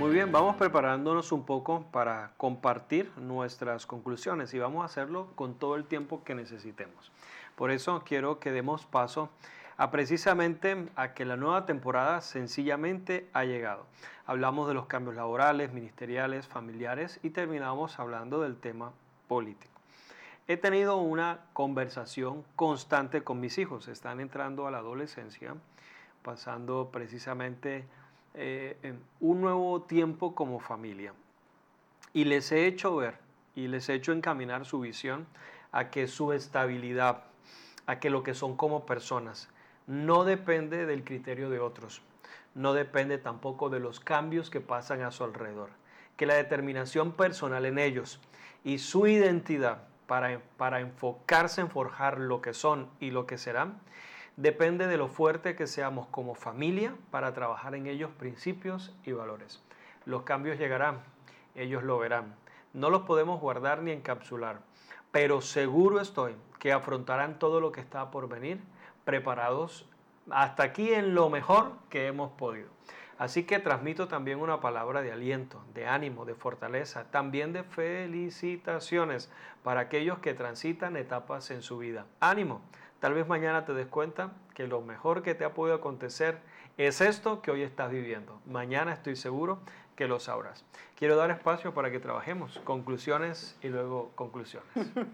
Muy bien, vamos preparándonos un poco para compartir nuestras conclusiones y vamos a hacerlo con todo el tiempo que necesitemos. Por eso quiero que demos paso a precisamente a que la nueva temporada sencillamente ha llegado. Hablamos de los cambios laborales, ministeriales, familiares y terminamos hablando del tema político. He tenido una conversación constante con mis hijos, están entrando a la adolescencia, pasando precisamente un nuevo tiempo como familia. Y les he hecho ver y les he hecho encaminar su visión a que su estabilidad, a que lo que son como personas, no depende del criterio de otros, no depende tampoco de los cambios que pasan a su alrededor, que la determinación personal en ellos y su identidad para enfocarse en forjar lo que son y lo que serán, depende de lo fuerte que seamos como familia para trabajar en ellos principios y valores. Los cambios llegarán, ellos lo verán. No los podemos guardar ni encapsular, pero seguro estoy que afrontarán todo lo que está por venir, preparados hasta aquí en lo mejor que hemos podido. Así que transmito también una palabra de aliento, de ánimo, de fortaleza, también de felicitaciones para aquellos que transitan etapas en su vida. ¡Ánimo! Tal vez mañana te des cuenta que lo mejor que te ha podido acontecer es esto que hoy estás viviendo. Mañana estoy seguro que lo sabrás. Quiero dar espacio para que trabajemos conclusiones y luego conclusiones.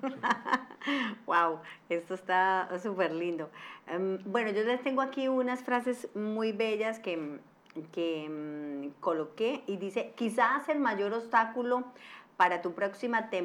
Wow, esto está súper lindo. Bueno, yo les tengo aquí unas frases muy bellas que coloqué y dice, quizás el mayor obstáculo para tu próxima temporada